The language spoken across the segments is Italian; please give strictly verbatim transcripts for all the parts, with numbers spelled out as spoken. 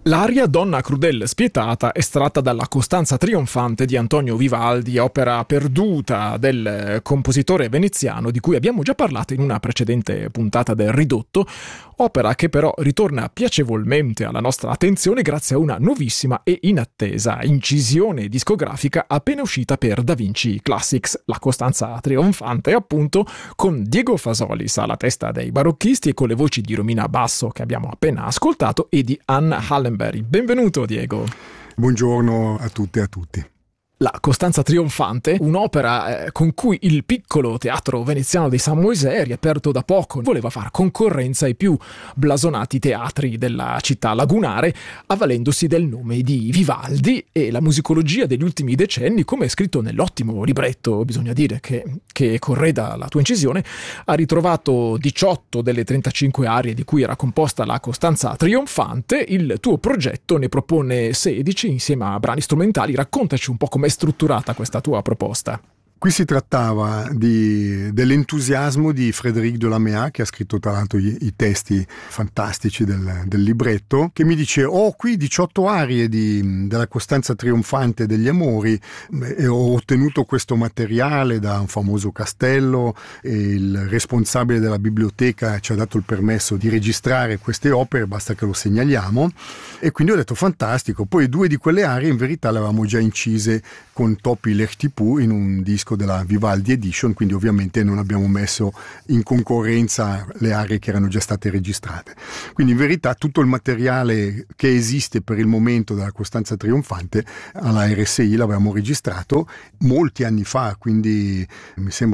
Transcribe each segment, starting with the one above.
L'aria Donna crudel spietata, estratta dalla Costanza trionfante di Antonio Vivaldi, opera perduta del compositore veneziano di cui abbiamo già parlato in una precedente puntata del Ridotto, opera che però ritorna piacevolmente alla nostra attenzione grazie a una nuovissima e inattesa incisione discografica appena uscita per Da Vinci Classics, la Costanza trionfante appunto, con Diego Fasolis alla testa dei barocchisti e con le voci di Romina Basso che abbiamo appena ascoltato e di Anne Hallenberg. Benvenuto Diego. Buongiorno a tutte e a tutti. La Costanza trionfante, un'opera eh, con cui il piccolo teatro veneziano di San Moisè, riaperto da poco, voleva far concorrenza ai più blasonati teatri della città lagunare, avvalendosi del nome di Vivaldi, e la musicologia degli ultimi decenni, come è scritto nell'ottimo libretto, bisogna dire, che, che correda la tua incisione, ha ritrovato diciotto delle trentacinque arie di cui era composta la Costanza trionfante. Il tuo progetto ne propone sedici insieme a brani strumentali. Raccontaci un po' come strutturata questa tua proposta. Qui si trattava di, dell'entusiasmo di Frédéric Delamea, che ha scritto tra l'altro i, i testi fantastici del, del libretto, che mi dice: ho qui diciotto arie di, della Costanza trionfante degli amori e ho ottenuto questo materiale da un famoso castello e il responsabile della biblioteca ci ha dato il permesso di registrare queste opere, basta che lo segnaliamo. E quindi ho detto fantastico. Poi due di quelle arie in verità le avevamo già incise con Topi Lehtipu in un disco della Vivaldi Edition, quindi ovviamente non abbiamo messo in concorrenza le aree che erano già state registrate. Quindi in verità tutto il materiale che esiste per il momento della Costanza trionfante alla R S I l'avevamo registrato molti anni fa, quindi mi sembra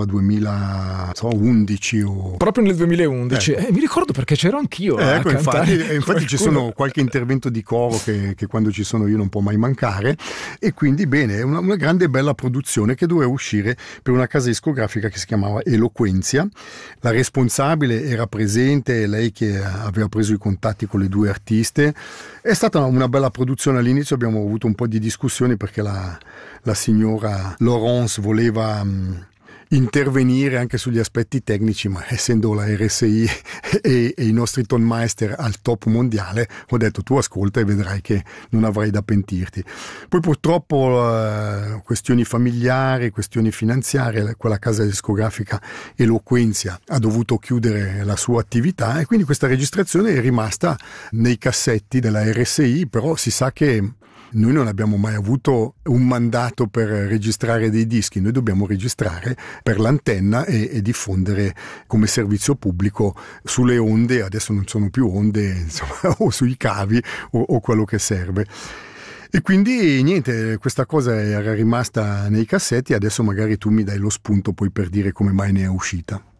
duemilaundici o... Proprio nel duemilaundici, ecco. eh, mi ricordo perché c'ero anch'io eh, a ecco, cantare. Infatti, infatti ci sono qualche intervento di coro che, che quando ci sono io non può mai mancare, e quindi bene, è una, una grande e bella produzione che doveva uscire per una casa discografica che si chiamava Eloquenzia. La responsabile era presente, lei che aveva preso i contatti con le due artiste. È stata una bella produzione. All'inizio abbiamo avuto un po' di discussioni perché la, la signora Laurence voleva mh, intervenire anche sugli aspetti tecnici, ma essendo la R S I e, e i nostri tonmeister al top mondiale, ho detto: tu ascolta e vedrai che non avrai da pentirti. Poi purtroppo eh, questioni familiari, questioni finanziarie, quella casa discografica Eloquenzia ha dovuto chiudere la sua attività e quindi questa registrazione è rimasta nei cassetti della R S I, però si sa che noi non abbiamo mai avuto un mandato per registrare dei dischi, noi dobbiamo registrare per l'antenna e, e diffondere come servizio pubblico sulle onde, adesso non sono più onde, insomma, o sui cavi o, o quello che serve. E quindi niente, questa cosa era rimasta nei cassetti, adesso magari tu mi dai lo spunto poi per dire come mai ne è uscita.